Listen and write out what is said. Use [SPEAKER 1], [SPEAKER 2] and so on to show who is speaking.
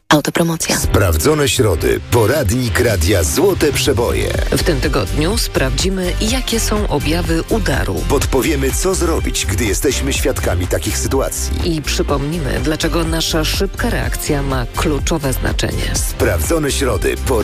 [SPEAKER 1] Autopromocja.
[SPEAKER 2] Sprawdzone środy. Poradnik Radia Złote Przeboje.
[SPEAKER 3] W tym tygodniu sprawdzimy, jakie są objawy udaru.
[SPEAKER 2] Podpowiemy, co zrobić, gdy jesteśmy świadkami takich sytuacji.
[SPEAKER 3] I przypomnimy, dlaczego nasza szybka reakcja ma kluczowe znaczenie.
[SPEAKER 2] Sprawdzone środy.